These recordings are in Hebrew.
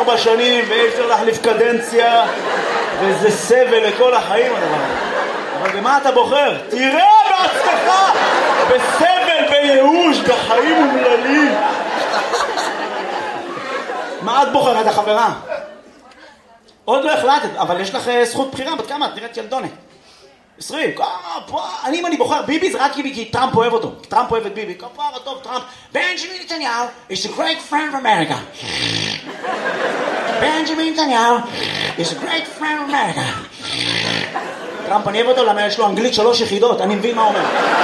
4 שנים ואי אפשר להחליף קדנציה, וזה סבל לכל החיים הדבר. אבל במה אתה בוחר? תראה בעצמך! בסבל, בייאוש, בחיים אומללים. מה את בוחרת, החברה? עוד לא החלטת, אבל יש לך זכות בחירה. בת כמה? את נראית ילדונת. 20. אם אני בוחר ביבי זה רק כי טראמפ אוהב אותו. טראמפ אוהב את ביבי. כפרה טוב, טראמp. Benjamin Netanyahu is a great friend of America. Benjamin Netanyahu is a great friend of America. טראמפ אני אוהב אותו למה יש לו אנגלית 3 יחידות. אני מבין מה הוא אומר.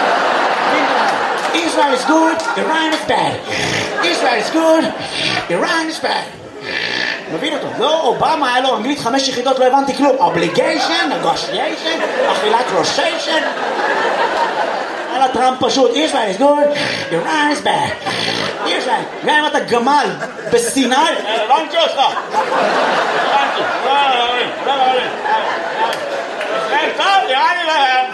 Israel is good, Iran is bad. Israel is good, Iran is bad. מבין אותו. לא, אובמה היה לו אנגלית 5 יחידות, לא הבנתי כלום. Obligation, negotiation, אכילת רושיישן. היה לה טראמפ פשוט. Israel is good, Iran is bad. Israel, גם אם אתה גמל בסיני, הבנתי אותך. הבנתי. ישראל טוב, נראה לי להם.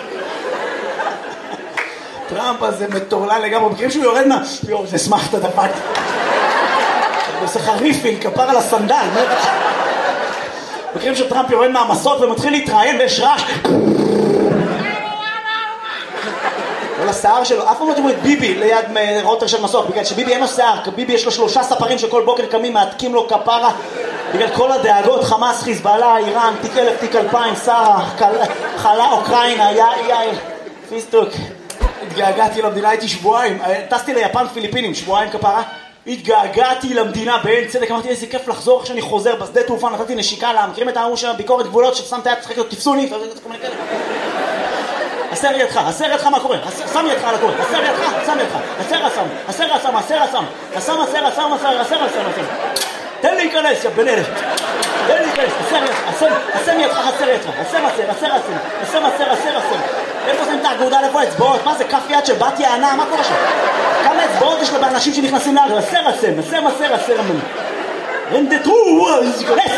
טראמפ הזה מטורלל לגמרי. מכירים שהוא יורד יואו, זה שמח את הדפת. עושה חריפיל, כפר על הסנדל. מכירים שטראמפ יורד מהמסות ומתחיל להתראיין ויש רעש. כל השיער שלו, אף פעם לא תראו את ביבי ליד רוטר של מסוק, בגלל שביבי אין לו שיער, ביבי יש לו 3 ספרים שכל בוקר קמים, מעתקים לו כפרה, בגלל כל הדאגות, חמאס, חיזבאללה, איראן, תיק 1000, תיק 2000, שרה, חלה, אוקראינה, יאיר, פיסטוק. התגעגעתי למדינה, הייתי שבועיים, טסתי ליפן פיליפינים, שבועיים כפרה, התגעגעתי למדינה בעין צדק, אמרתי איזה כיף לחזור כשאני חוזר בשדה תעופה, נתתי נשיקה לה, מכירים את ההוא של ביקורת גבולות ששמת יד, צחק לו, תפסוני, הסר ידך מה קורה, שם ידך על הקורא, הסר ידך, שם ידך, הסר, תן לי להיכנס, יא בן אלף, תן לי להיכנס, הסם ידך, הסר, איפה זה עם את האגודה, איפה האצבעות, מה זה, כף יד של בת יענה, מה קורה שם? כמה אצבעות יש לו באנשים שנכנסים לארץ, הסר, רנדטרו, להיכנס.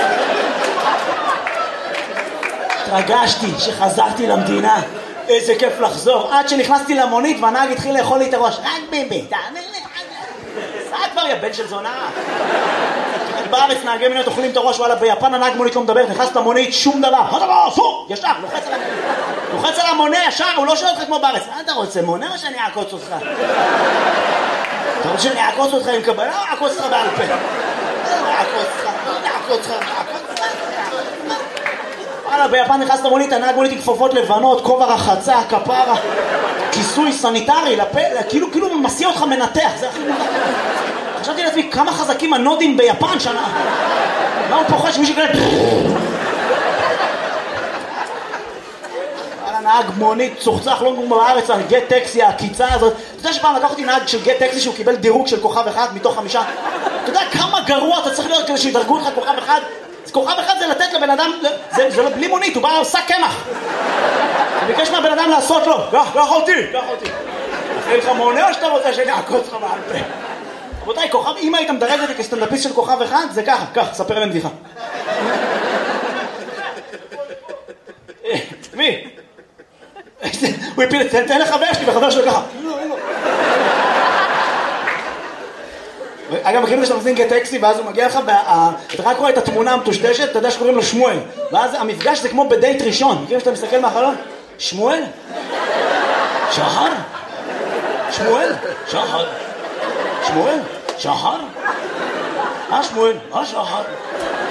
התרגשתי שחזרתי למדינה, איזה כיף לחזור, עד שנכנסתי למונית והנהג התחיל לאכול לי את הראש, רק ביבי, תאמר לי, סע כבר יא בן של זונה. בארץ נהגי מוניות אוכלים את הראש, וואלה ביפן הנהג מונית לא מדבר, נכנס למונית, שום דבר, ישר, לוחץ על המונה ישר, הוא לא שואל אותך כמו בארץ, מה אתה רוצה, מונה או שאני אעקוץ אותך? אתה רוצה שאני אעקוץ אותך עם קבלה או אעקוץ אותך בעל פה? אעקוץ אותך. וואלה, ביפן נכנס למונית, הנהג מונית עם כפפות לבנות, כובע רחצה, כפרה, כיסוי סניטרי, לפה, כאילו מסיע אותך מנתח, זה הכי מונח. חשבתי לעצמי, כמה חזקים הנודים ביפן שנה. מה הוא פוחד שמישהו כאלה... וואלה, נהג מונית, צוחצח, לא כמו בארץ, על גט טקסי, הקיצה הזאת. אתה יודע שפעם לקח אותי נהג של גט טקסי שהוא קיבל דירוג של כוכב 1 מתוך 5? אתה יודע כמה גרוע אתה צריך להיות כדי שידרגו לך כוכב 1? כוכב 1 זה לתת לבן אדם, זה לא בלי מונית, הוא בא עושה קמח. הוא ביקש מהבן אדם לעשות לו, קח אותי. אחרי לך מונה או שאתה רוצה שאני אעקוץ לך בעל פה? רבותיי, כוכב, אם היית מדרג אותי כסטנדאפיסט של כוכב 1, זה ככה, ספר להם בדיחה. מי? הוא הפיל, תן לחבר שלי, וחבר שלו ככה. אגב, מכירים שאתה מזין גט טקסי, ואז הוא מגיע לך, אתה רק רואה את התמונה המטושטשת, אתה יודע שקוראים לו שמואל. ואז המפגש זה כמו בדייט ראשון. מכירים שאתה מסתכל מהחלון? שמואל? שחר? שמואל? שחר? שמואל? שחר? שמואל? שחר?